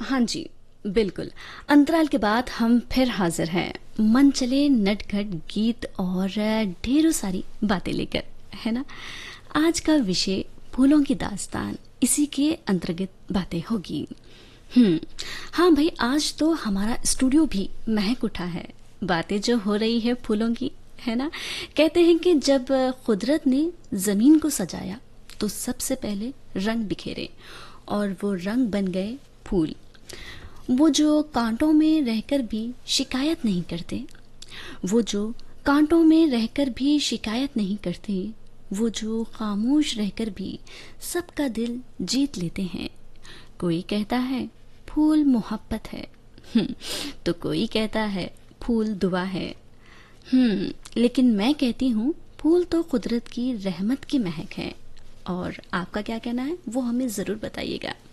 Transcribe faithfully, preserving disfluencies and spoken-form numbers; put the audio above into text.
हाँ जी, बिल्कुल। अंतराल के बाद हम फिर हाजिर हैं, मन चले नटखट गीत और ढेरों सारी बातें लेकर, है ना? आज का विषय फूलों की दास्तान, इसी के अंतर्गत बातें होगी। हम्म, हाँ भाई, आज तो हमारा स्टूडियो भी महक उठा है। बातें जो हो रही है फूलों की, है ना? कहते हैं कि जब कुदरत ने जमीन को सजाया तो सबसे पहले रंग बिखेरे और वो रंग बन गए फूल। वो जो कांटों में रहकर भी शिकायत नहीं करते, वो जो कांटों में रहकर भी शिकायत नहीं करते, वो जो खामोश रहकर भी सबका दिल जीत लेते हैं। कोई कहता है फूल मोहब्बत है, हम्म, तो कोई कहता है फूल दुआ है। हम्म, लेकिन मैं कहती हूँ फूल तो कुदरत की रहमत की महक है। और आपका क्या कहना है वो हमें ज़रूर बताइएगा।